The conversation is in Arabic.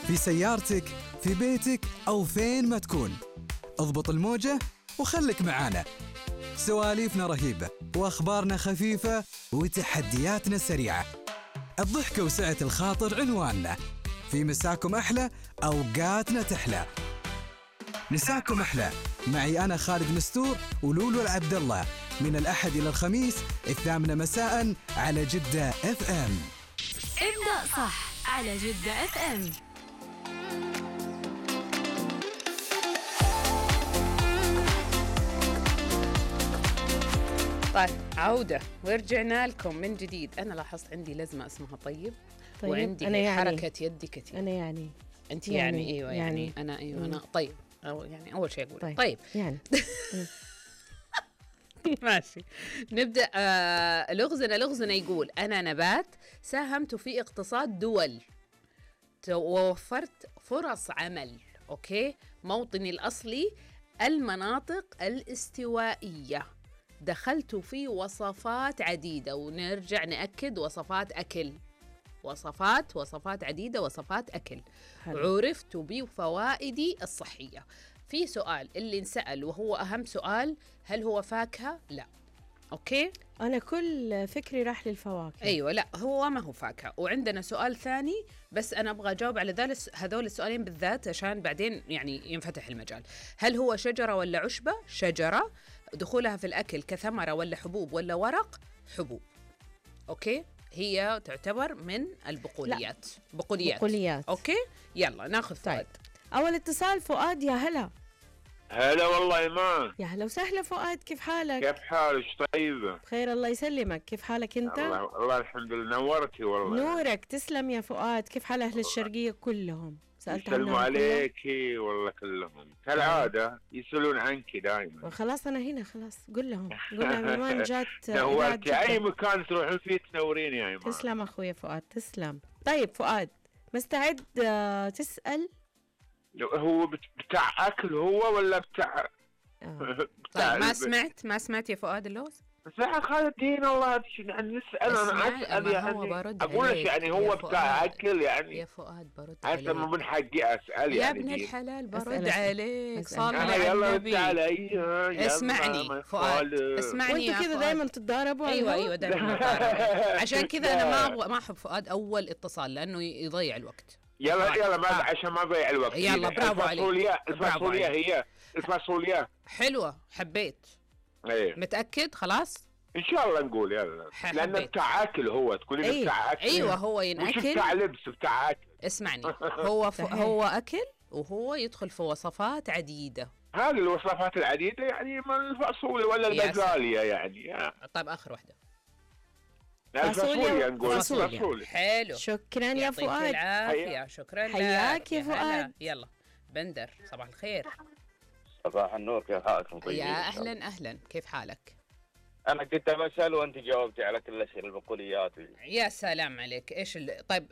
في سيارتك، في بيتك أو فين ما تكون. اضبط الموجة وخلك معانا. سواليفنا رهيبة وأخبارنا خفيفة وتحدياتنا سريعة. الضحكة وسعة الخاطر عنواننا. في مساكم أحلى، أوقاتنا تحلى. مساكم أحلى معي أنا خالد مستور ولولو العبد الله، من الأحد إلى الخميس 8 مساء على جدة اف ام. ابدأ صح على جدة اف ام. طيب عودة ورجعنا لكم من جديد. أنا لاحظت عندي لزمة اسمها طيب وعندي أنا حركة يدي كثير. أنا يعني أنت يعني أيوة يعني أنا أيوة أنا طيب أو يعني أول شيء أقول طيب يعني ماشي نبدأ. لغزنا يقول: أنا نبات ساهمت في اقتصاد دول ووفرت فرص عمل. أوكي، موطني الأصلي المناطق الاستوائية. دخلت في وصفات عديدة، ونرجع نأكد وصفات أكل، وصفات عديدة، وصفات أكل. عرفت بفوائدي الصحية. في سؤال اللي انسأل وهو أهم سؤال: هل هو فاكهة؟ لا. أوكي، أنا كل فكري راح للفواكه. أيوة، لا هو ما هو فاكهة. وعندنا سؤال ثاني بس أنا أبغى أجاوب على هذول السؤالين بالذات عشان بعدين يعني ينفتح المجال. هل هو شجرة ولا عشبة؟ شجرة. دخولها في الأكل كثمرة ولا حبوب ولا ورق؟ حبوب. أوكي، هي تعتبر من البقوليات. بقوليات. أوكي، يلا ناخذ فؤاد. أول اتصال فؤاد، يا هلا. هلا والله إيمان. يا هلا وسهلا فؤاد، كيف حالك؟ كيف حالك؟ طيبة بخير الله يسلمك، كيف حالك أنت؟ الله الحمد لله، نورتي والله. نورك، تسلم يا فؤاد. كيف حال أهل الشرقية كلهم؟ سألت عنهم يسلموا عليكي والله كلهم كالعادة يسألون عنك دائما. خلاص أنا هنا، خلاص قل لهم إيمان جات. نورتي، أي مكان تروحين فيه تنورين يا إيمان. تسلم أخويا فؤاد، تسلم. طيب فؤاد، مستعد تسأل؟ هو بتاع أكل هو ولا بتاع طيب ما سمعت يا فؤاد اللغز؟ بس خالد دين الله يعني نسأل. أنا أسأل يعني أقول لك يعني هو بتاع أكل يعني. يا فؤاد برد عليك. أنت من حقي أسأل يا يعني ابن الحلال برد عليك. صلي على النبي. اسمعني فؤاد، اسمعني. وانتوا كذا دائما تتضاربوا. ايوه دائما نتضارب. عشان كذا انا ما احب فؤاد اول اتصال لانه يضيع الوقت. يلا ما عشان ما يضيع الوقت. يلا برافو عليك. الفاصوليا هي الفاصوليا حلوة، حبيت. ايه متأكد؟ خلاص ان شاء الله نقول يلا لأنه بتاع أكل. هو تقولين بتاع أكل. ايوه هو ينأكل، مش بتاع لبس، بتاع أكل. اسمعني، هو أكل وهو يدخل في وصفات عديدة. هذه الوصفات العديدة يعني من الفاصوليا ولا البقالية يعني. طيب آخر واحدة الفاصوليا نقول. فاصوليا. حلو، شكرا يا فؤاد. العافية. شكرا لك. حياك يا فؤاد. يلا بندر، صباح الخير. صباح النور، كيف حالكم؟ طيب يا أهلا كيف حالك؟ أنا كنت بسأل وأنت جاوبتي على كل شيء، البقوليات. يا سلام عليك. طيب